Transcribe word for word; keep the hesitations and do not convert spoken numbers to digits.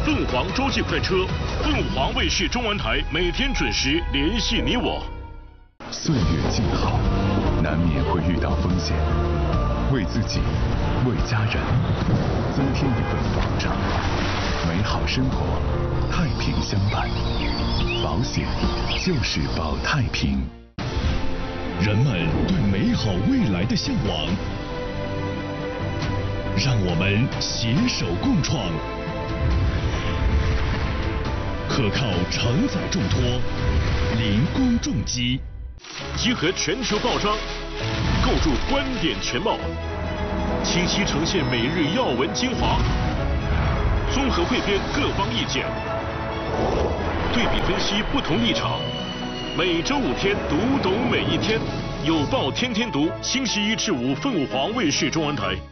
凤凰洲际快车，凤凰卫视中文台每天准时联系你我。 岁月静好，难免会遇到风险，为自己，为家人，增添一份保障。美好生活，太平相伴。保险就是保太平。 人们对美好未来的向往，让我们携手共创。可靠承载重托，零工重机， 集合全球报章，构筑观点全貌，清晰呈现每日要闻精华，综合汇编各方意见，对比分析不同立场。每周五天，读懂每一天。有报天天读，星期一至五，凤凰卫视中文台。